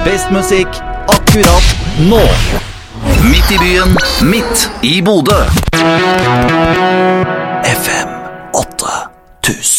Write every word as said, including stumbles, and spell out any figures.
Best musikk akkurat nå. Midt i byen, midt i Bodø. F M åtte tusen.